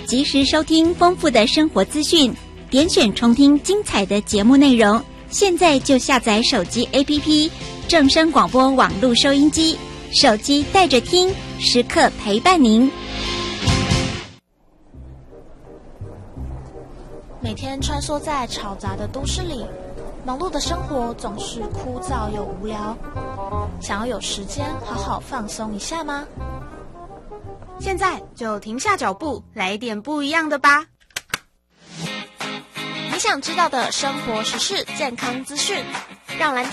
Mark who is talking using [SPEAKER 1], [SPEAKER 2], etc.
[SPEAKER 1] 及时收听丰富的生活资讯，点选重听精彩的节目内容。现在就下载手机 APP 正声广播网络收音机，手机带着听，时刻陪伴您。
[SPEAKER 2] 每天穿梭在嘈杂的都市里，忙碌的生活总是枯燥又无聊。想要有时间好好放松一下吗？
[SPEAKER 3] 现在就停下脚步，来点不一样的吧。
[SPEAKER 2] 你想知道的生活时事、健康资讯，让蓝